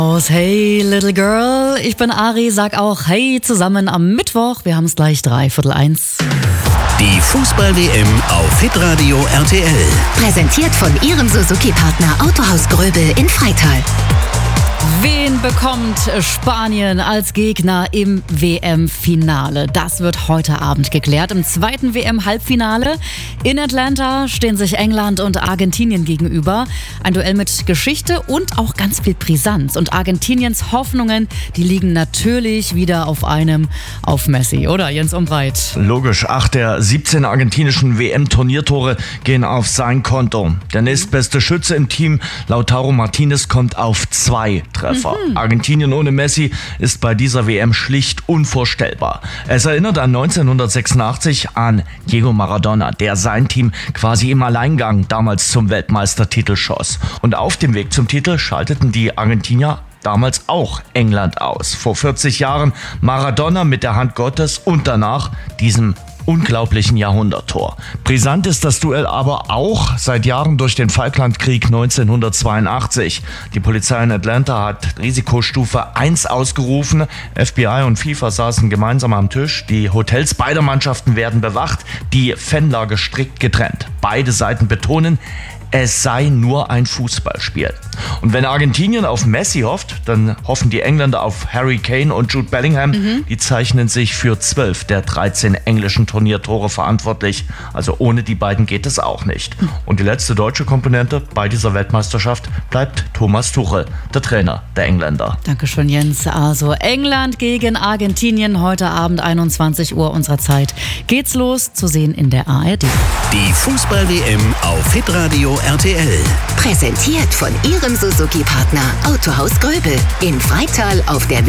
Hey Little Girl, ich bin Ari, sag auch hey zusammen am Mittwoch. Wir haben es gleich 1:03. Die Fußball-WM auf Hitradio RTL. Präsentiert von Ihrem Suzuki-Partner Autohaus Gröbel in Freital. Wen bekommt Spanien als Gegner im WM-Finale? Das wird heute Abend geklärt. Im zweiten WM-Halbfinale in Atlanta stehen sich England und Argentinien gegenüber. Ein Duell mit Geschichte und auch ganz viel Brisanz. Und Argentiniens Hoffnungen, die liegen natürlich wieder auf Messi, oder Jens Umbreit? Logisch, 8 der 17 argentinischen WM-Turniertore gehen auf sein Konto. Der nächstbeste Schütze im Team, Lautaro Martinez, kommt auf 2 Treffer. Argentinien ohne Messi ist bei dieser WM schlicht unvorstellbar. Es erinnert an 1986 an Diego Maradona, der sein Team quasi im Alleingang damals zum Weltmeistertitel schoss. Und auf dem Weg zum Titel schalteten die Argentinier damals auch England aus. Vor 40 Jahren Maradona mit der Hand Gottes und danach diesem unglaublichen Jahrhunderttor. Brisant ist das Duell aber auch seit Jahren durch den Falklandkrieg 1982. Die Polizei in Atlanta hat Risikostufe 1 ausgerufen. FBI und FIFA saßen gemeinsam am Tisch. Die Hotels beider Mannschaften werden bewacht, die Fanlager strikt getrennt. Beide Seiten betonen, es sei nur ein Fußballspiel. Und wenn Argentinien auf Messi hofft, dann hoffen die Engländer auf Harry Kane und Jude Bellingham. Die zeichnen sich für 12 der 13 englischen Turniertore verantwortlich. Also ohne die beiden geht es auch nicht. Und die letzte deutsche Komponente bei dieser Weltmeisterschaft bleibt Thomas Tuchel, der Trainer der Engländer. Dankeschön, Jens. Also England gegen Argentinien heute Abend 21 Uhr unserer Zeit. Geht's los, zu sehen in der ARD. Die Fußball-WM auf Hitradio RTL. Präsentiert von Ihrem Suzuki-Partner Autohaus Gröbel in Freital auf der